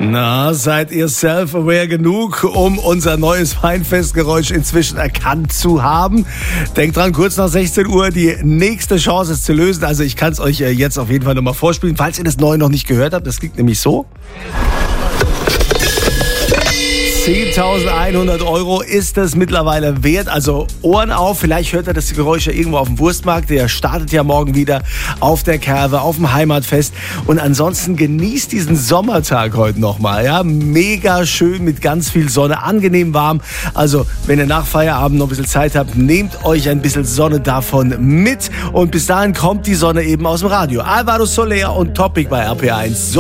Na, seid ihr self-aware genug, um unser neues Feinfestgeräusch inzwischen erkannt zu haben? Denkt dran, kurz nach 16 Uhr die nächste Chance es zu lösen. Also ich kann es euch jetzt auf jeden Fall nochmal vorspielen, falls ihr das Neue noch nicht gehört habt. Das klingt nämlich so. 10.100 € ist es mittlerweile wert. Also Ohren auf, vielleicht hört ihr das Geräusch ja irgendwo auf dem Wurstmarkt. Der startet ja morgen wieder auf der Kerwe, auf dem Heimatfest. Und ansonsten genießt diesen Sommertag heute nochmal. Ja? Mega schön mit ganz viel Sonne, angenehm warm. Also wenn ihr nach Feierabend noch ein bisschen Zeit habt, nehmt euch ein bisschen Sonne davon mit. Und bis dahin kommt die Sonne eben aus dem Radio. Alvaro Soler und Topic bei RPA1. So